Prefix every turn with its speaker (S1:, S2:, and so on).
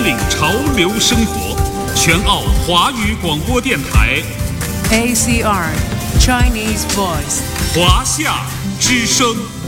S1: 领潮流生活，全澳华语广播电台
S2: ACR Chinese Voice
S1: 华夏之声。